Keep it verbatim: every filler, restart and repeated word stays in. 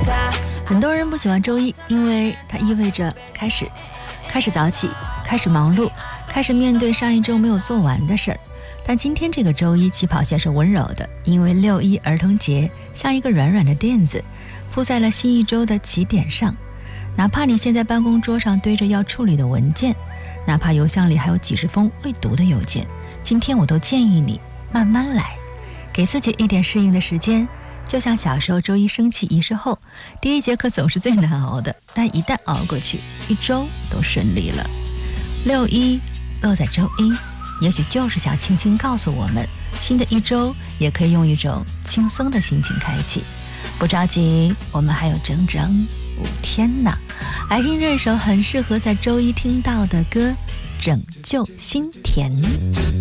很多人不喜欢周一，因为它意味着开始开始早起，开始忙碌，开始面对上一周没有做完的事儿。但今天这个周一起跑线是温柔的，因为六一儿童节像一个软软的垫子铺在了新一周的起点上。哪怕你现在办公桌上堆着要处理的文件，哪怕邮箱里还有几十封未读的邮件，今天我都建议你慢慢来，给自己一点适应的时间。就像小时候周一升旗仪式后，第一节课总是最难熬的，但一旦熬过去，一周都顺利了。六一落在周一，也许就是想轻轻告诉我们，新的一周也可以用一种轻松的心情开启。不着急，我们还有整整五天呢。来听这首很适合在周一听到的歌，拯救心田。